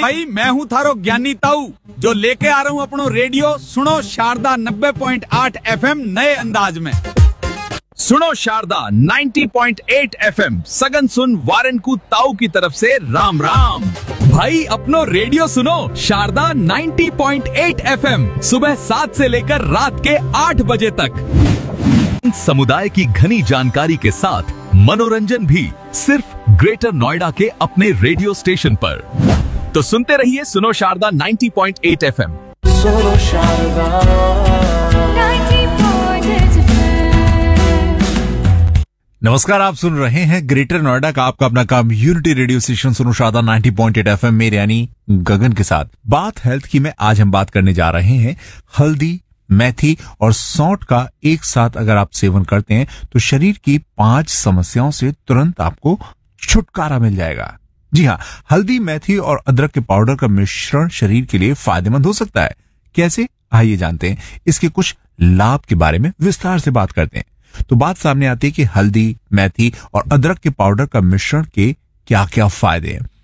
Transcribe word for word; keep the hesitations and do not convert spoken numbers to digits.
भाई मैं हूँ थारो ज्ञानी ताऊ जो लेके आ रहा हूँ अपनो रेडियो सुनो शारदा नब्बे पॉइंट आठ एफएम नए अंदाज में। सुनो शारदा नब्बे पॉइंट आठ एफएम सगन सुन वारनकू ताऊ की तरफ से राम राम। भाई अपनो रेडियो सुनो शारदा नब्बे पॉइंट आठ एफएम सुबह सात से लेकर रात के आठ बजे तक। समुदाय की घनी जानकारी के साथ मनोरंजन भी सिर्फ ग्रेटर नोएडा के अपने रेडियो स्टेशन पर। तो सुनते रहिए सुनो शारदा नब्बे पॉइंट आठ एफएम। सुनो शारदा नब्बे पॉइंट आठ एफएम। नमस्कार, आप सुन रहे हैं ग्रेटर नोएडा का आपका अपना कम्युनिटी रेडियो स्टेशन सुनो शारदा नब्बे पॉइंट आठ एफएम मेरे यानी गगन के साथ। बात हेल्थ की में आज हम बात करने जा रहे हैं हल्दी, मेथी और सौंठ का एक साथ अगर आप सेवन करते हैं तो शरीर की पांच समस्याओं से तुरंत आपको छुटकारा मिल जाएगा। जी हाँ, हल्दी, मेथी और अदरक के पाउडर का मिश्रण शरीर के लिए फायदेमंद हो सकता है। कैसे, आइए जानते हैं इसके कुछ लाभ के बारे में विस्तार से बात करते हैं। तो बात सामने आती है कि हल्दी, मेथी और अदरक के पाउडर का मिश्रण के क्या क्या फायदे हैं।